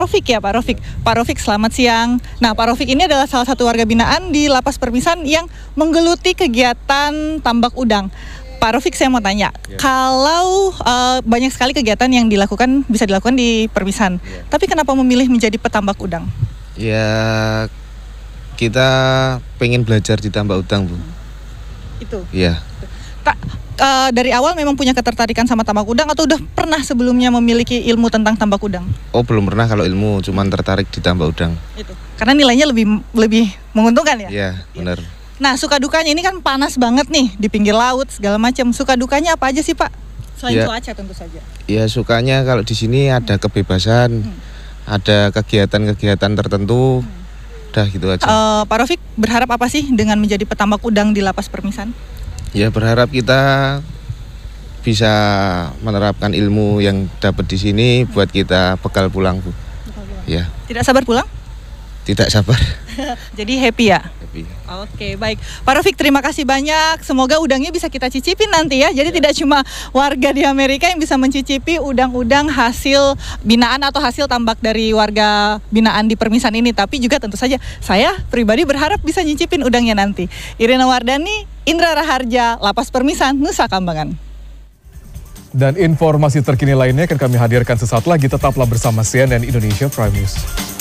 Rofik ya Pak Rofik. Pak Rofik selamat siang. Nah Pak Rofik ini adalah salah satu warga binaan di Lapas Permisan yang menggeluti kegiatan tambak udang. Pak Rofik saya mau tanya, kalau banyak sekali kegiatan yang bisa dilakukan di Permisan, tapi kenapa memilih menjadi petambak udang? Ya kita pengen belajar di tambak udang Bu. Itu? Iya. Dari awal memang punya ketertarikan sama tambak udang atau udah pernah sebelumnya memiliki ilmu tentang tambak udang? Oh belum pernah kalau ilmu, cuman tertarik di tambak udang. Itu. Karena nilainya lebih menguntungkan ya? Iya benar. Nah suka dukanya ini kan panas banget nih di pinggir laut segala macam. Suka dukanya apa aja sih Pak? Selain cuaca tentu saja. Iya sukanya kalau di sini ada kebebasan, ada kegiatan-kegiatan tertentu. Udah gitu aja. Pak Rofik berharap apa sih dengan menjadi petambak udang di Lapas Permisan? Ya berharap kita bisa menerapkan ilmu yang dapat di sini buat kita bekal pulang Bu. Ya. Tidak sabar pulang? Tidak sabar. Jadi happy ya? Happy. Oke baik. Pak Rofik terima kasih banyak. Semoga udangnya bisa kita cicipin nanti ya. Jadi tidak cuma warga di Amerika yang bisa mencicipi udang-udang hasil binaan atau hasil tambak dari warga binaan di Permisan ini. Tapi juga tentu saja saya pribadi berharap bisa nyicipin udangnya nanti. Irina Wardani, Indra Raharja, Lapas Permisan, Nusa Kambangan. Dan informasi terkini lainnya akan kami hadirkan sesaat lagi. Tetaplah bersama CNN Indonesia Prime News.